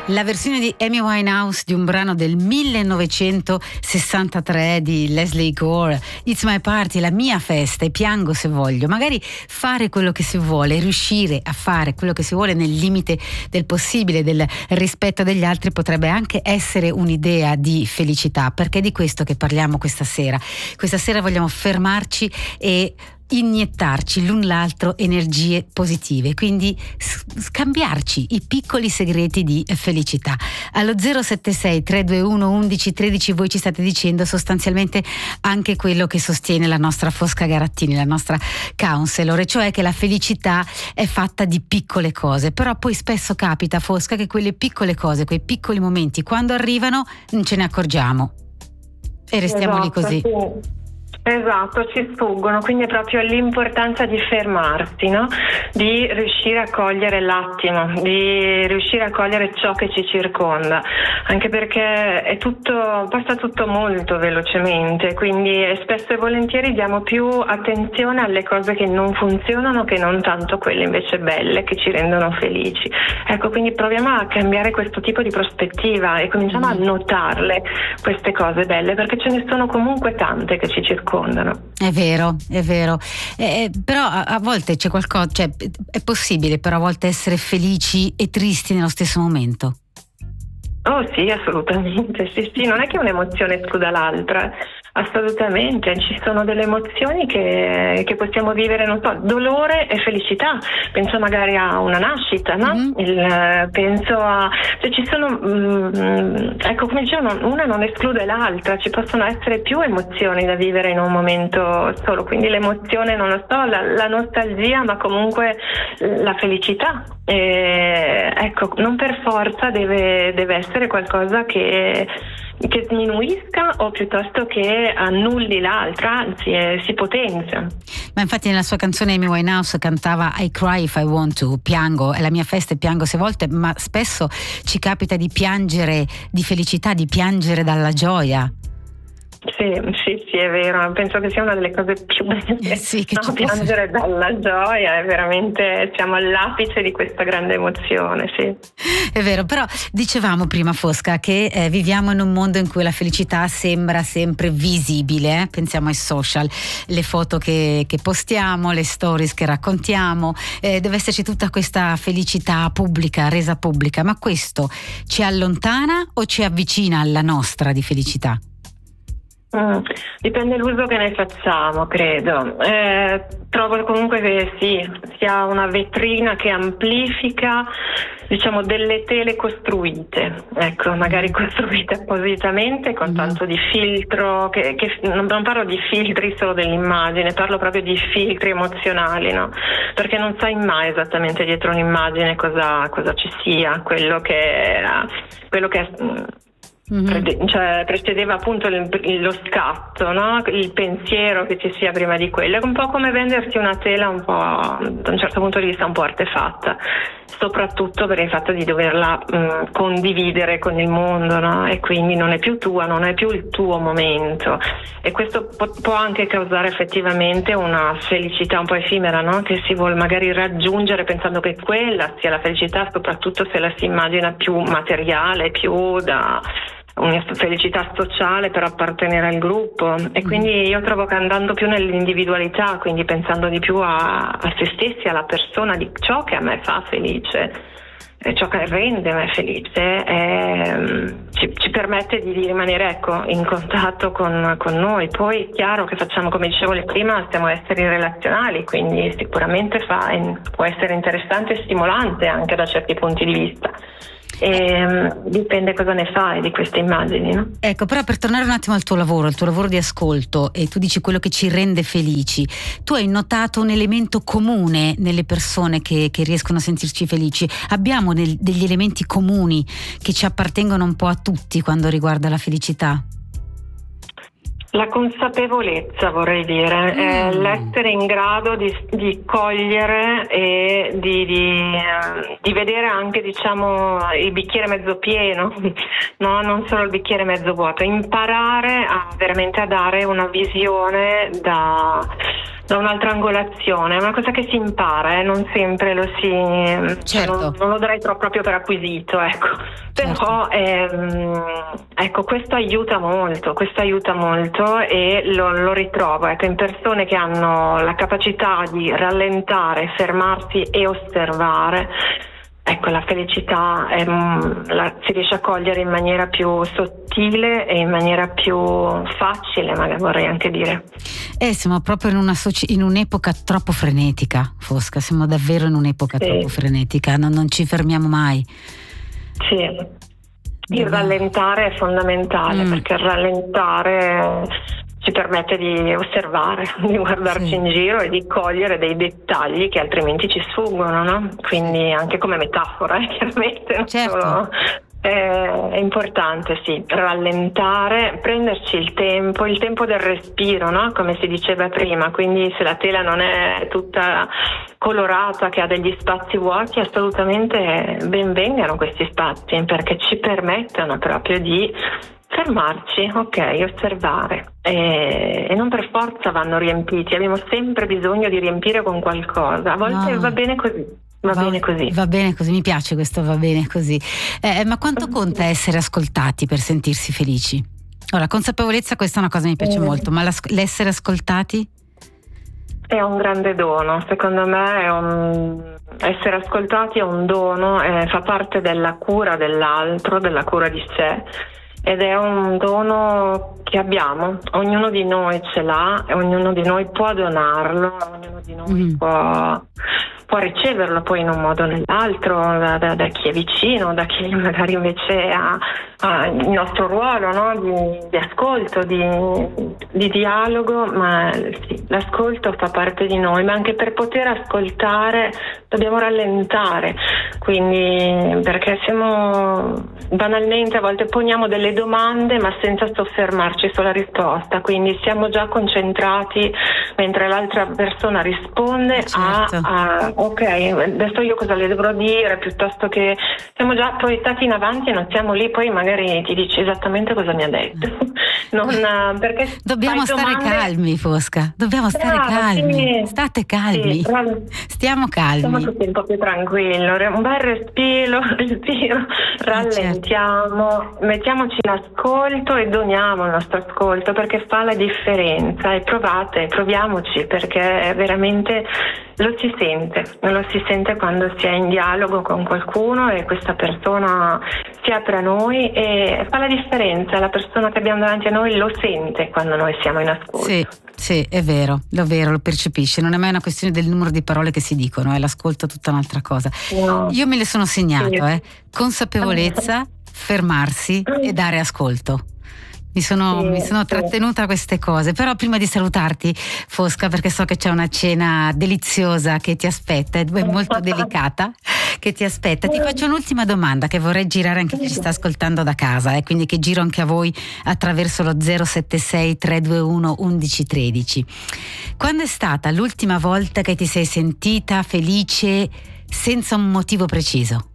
La versione di Amy Winehouse di un brano del 1963 di Leslie Gore, It's My Party, la mia festa, e piango se voglio. Magari fare quello che si vuole, riuscire a fare quello che si vuole nel limite del possibile, del rispetto degli altri, potrebbe anche essere un'idea di felicità, perché è di questo che parliamo questa sera. Questa sera vogliamo fermarci e iniettarci l'un l'altro energie positive, quindi scambiarci i piccoli segreti di felicità. Allo 076 321 11 13 voi ci state dicendo sostanzialmente anche quello che sostiene la nostra Fosca Garattini, la nostra counselor, e cioè che la felicità è fatta di piccole cose, però poi spesso capita, Fosca, che quelle piccole cose, quei piccoli momenti, quando arrivano non ce ne accorgiamo e restiamo lì così. Sì. Esatto, ci sfuggono, quindi è proprio l'importanza di fermarsi, no? Di riuscire a cogliere l'attimo, di riuscire a cogliere ciò che ci circonda, anche perché passa tutto molto velocemente, quindi spesso e volentieri diamo più attenzione alle cose che non funzionano che non tanto quelle invece belle che ci rendono felici. Ecco, quindi proviamo a cambiare questo tipo di prospettiva e cominciamo a notarle queste cose belle, perché ce ne sono comunque tante che ci circondano. È vero, però a volte c'è qualcosa, cioè è possibile però a volte essere felici e tristi nello stesso momento. Oh sì, assolutamente, sì, non è che un'emozione escluda l'altra, assolutamente, ci sono delle emozioni che possiamo vivere, non so, dolore e felicità, penso magari a una nascita, no? Penso a, cioè ci sono, ecco, come dicevo, una non esclude l'altra, ci possono essere più emozioni da vivere in un momento solo, quindi l'emozione, non lo so, la nostalgia, ma comunque la felicità. Ecco, non per forza deve essere qualcosa che sminuisca o piuttosto che annulli l'altra, anzi si potenzia. Ma infatti nella sua canzone Amy Winehouse cantava I cry if I want to, piango, è la mia festa e piango se volte, ma spesso ci capita di piangere di felicità, di piangere dalla gioia. Sì, è vero, penso che sia una delle cose più belle, sì, che no? Piangere dalla gioia, è veramente, siamo all'apice di questa grande emozione, sì. È vero, però dicevamo prima, Fosca, che viviamo in un mondo in cui la felicità sembra sempre visibile, pensiamo ai social, le foto che postiamo, le stories che raccontiamo, deve esserci tutta questa felicità pubblica, resa pubblica, ma questo ci allontana o ci avvicina alla nostra di felicità? Dipende l'uso che ne facciamo, credo. Trovo comunque che sì, sia una vetrina che amplifica, diciamo, delle tele costruite, ecco, magari costruite appositamente con tanto di filtro, che non parlo di filtri solo dell'immagine, parlo proprio di filtri emozionali, no? Perché non sai mai esattamente dietro un'immagine cosa ci sia, quello che cioè precedeva appunto lo scatto, no? Il pensiero che ci sia prima di quello. È un po' come vendersi una tela un po', da un certo punto di vista, un po' artefatta, soprattutto per il fatto di doverla condividere con il mondo, no? E quindi non è più tua, non è più il tuo momento, e questo può anche causare effettivamente una felicità un po' effimera, no? Che si vuole magari raggiungere pensando che quella sia la felicità, soprattutto se la si immagina più materiale, più da una felicità sociale per appartenere al gruppo. E quindi io trovo che andando più nell'individualità, quindi pensando di più a se stessi, alla persona, di ciò che a me fa felice, ciò che rende me felice, ci permette di rimanere, ecco, in contatto con noi. Poi chiaro che facciamo, come dicevo prima, siamo esseri relazionali, quindi sicuramente può essere interessante e stimolante anche da certi punti di vista. Dipende cosa ne fai di queste immagini, no? Ecco, però per tornare un attimo al tuo lavoro di ascolto, e tu dici quello che ci rende felici, tu hai notato un elemento comune nelle persone che riescono a sentirci felici? Abbiamo degli elementi comuni che ci appartengono un po' a tutti quando riguarda la felicità? La consapevolezza, vorrei dire, l'essere in grado di cogliere e di vedere anche, diciamo, il bicchiere mezzo pieno, no? Non solo il bicchiere mezzo vuoto, imparare veramente a dare una visione da un'altra angolazione, è una cosa che si impara, non sempre lo si, certo. non lo darei proprio per acquisito, ecco. Però ecco, questo aiuta molto e lo ritrovo, ecco, in persone che hanno la capacità di rallentare, fermarsi e osservare. Ecco, la felicità si riesce a cogliere in maniera più sottile e in maniera più facile, magari vorrei anche dire. Siamo proprio in un'epoca troppo frenetica, Fosca, siamo davvero in un'epoca troppo frenetica, non ci fermiamo mai. Sì, il rallentare è fondamentale, perché il rallentare ci permette di osservare, di guardarci in giro e di cogliere dei dettagli che altrimenti ci sfuggono, no? Quindi anche come metafora, chiaramente. Certo. È importante, sì, rallentare, prenderci il tempo del respiro, no? Come si diceva prima, quindi se la tela non è tutta colorata, che ha degli spazi vuoti, assolutamente ben vengano questi spazi, perché ci permettono proprio di fermarci, osservare e non per forza vanno riempiti, abbiamo sempre bisogno di riempire con qualcosa, a volte va bene così. Va bene così, mi piace questo va bene così. Ma quanto conta essere ascoltati per sentirsi felici? Ora, consapevolezza, questa è una cosa che mi piace molto, ma l'essere ascoltati? È un grande dono, secondo me essere ascoltati è un dono, fa parte della cura dell'altro, della cura di sé, ed è un dono che abbiamo, ognuno di noi ce l'ha e ognuno di noi può donarlo, ognuno di noi può riceverlo poi in un modo o nell'altro, da chi è vicino, da chi magari invece ha il nostro ruolo, no? di ascolto, di dialogo, ma sì, l'ascolto fa parte di noi, ma anche per poter ascoltare dobbiamo rallentare, quindi perché banalmente a volte poniamo delle domande ma senza soffermarci sulla risposta, quindi siamo già concentrati mentre l'altra persona risponde ok, adesso io cosa le dovrò dire, piuttosto che siamo già proiettati in avanti e non siamo lì, poi magari ti dici esattamente cosa mi ha detto. Perché dobbiamo stare calmi, Fosca, dobbiamo stare calmi, state calmi, stiamo calmi, siamo tutti un po' più tranquillo, un bel respiro, rallentiamo, mettiamoci in ascolto e doniamo il nostro ascolto, perché fa la differenza, e proviamoci, perché veramente lo si sente quando si è in dialogo con qualcuno e questa persona si apre a noi e fa la differenza, la persona che abbiamo davanti a noi lo sente quando noi siamo in ascolto. Sì, è vero, lo percepisce, non è mai una questione del numero di parole che si dicono, l'ascolto è tutta un'altra cosa. No. Io me le sono segnato, consapevolezza, fermarsi e dare ascolto. Mi sono trattenuta queste cose, però prima di salutarti, Fosca, perché so che c'è una cena deliziosa che ti aspetta, è molto delicata, che ti aspetta, ti faccio un'ultima domanda che vorrei girare anche a chi ci sta ascoltando da casa, quindi che giro anche a voi attraverso lo 076 321 1113. Quando è stata l'ultima volta che ti sei sentita felice senza un motivo preciso?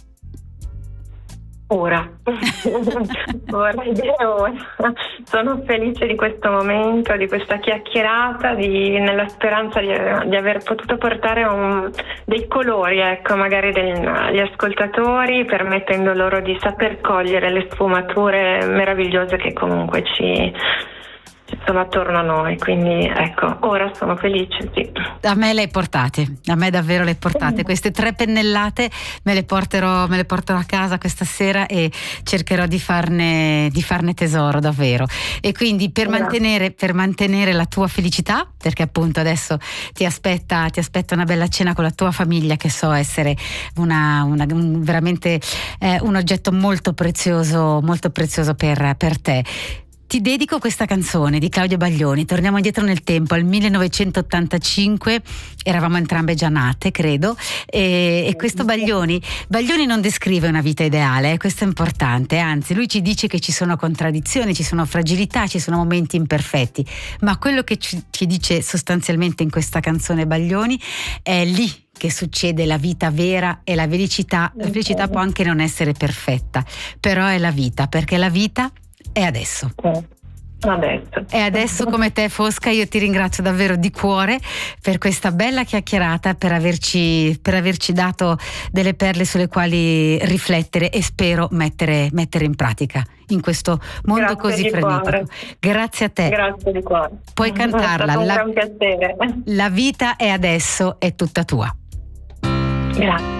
Ora, vorrei dire ora. Sono felice di questo momento, di questa chiacchierata, nella speranza di aver potuto portare dei colori, magari agli ascoltatori, permettendo loro di saper cogliere le sfumature meravigliose che comunque sono attorno a noi, quindi ora sono felice, sì. A me davvero le portate, queste 3 pennellate me le porterò a casa questa sera e cercherò di farne tesoro davvero, e quindi per mantenere la tua felicità, perché appunto adesso ti aspetta una bella cena con la tua famiglia, che so essere veramente un oggetto molto prezioso per te. Ti dedico questa canzone di Claudio Baglioni. Torniamo indietro nel tempo, al 1985, eravamo entrambe già nate, credo, e questo Baglioni non descrive una vita ideale, questo è importante, anzi lui ci dice che ci sono contraddizioni, ci sono fragilità, ci sono momenti imperfetti, ma quello che ci dice sostanzialmente in questa canzone Baglioni è lì che succede la vita vera, e la felicità può anche non essere perfetta, però è la vita, perché la vita è adesso. Adesso. E adesso come te, Fosca, io ti ringrazio davvero di cuore per questa bella chiacchierata, per averci dato delle perle sulle quali riflettere e spero mettere in pratica in questo mondo così frenetico. Grazie a te. Grazie di cuore. Puoi cantarla. È stato un gran piacere. La vita è adesso, è tutta tua. Grazie.